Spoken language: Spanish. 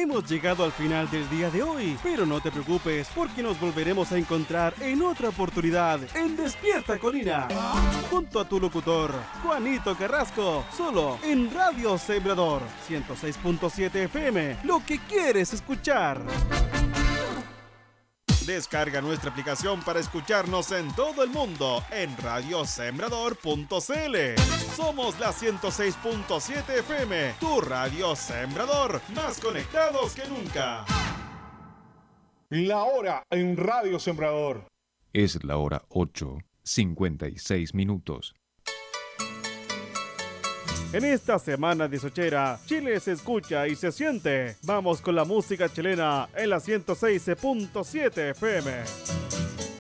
hemos llegado al final del día de hoy, pero no te preocupes porque nos volveremos a encontrar en otra oportunidad en Despierta Colina, junto a tu locutor, Juanito Carrasco, solo en Radio Sembrador 106.7 FM, lo que quieres escuchar. Descarga nuestra aplicación para escucharnos en todo el mundo en radiosembrador.cl. Somos la 106.7 FM, tu Radio Sembrador, más conectados que nunca. La hora en Radio Sembrador. Es la hora 8:56. En esta semana de Sochera, Chile se escucha y se siente. Vamos con la música chilena en la 106.7 FM.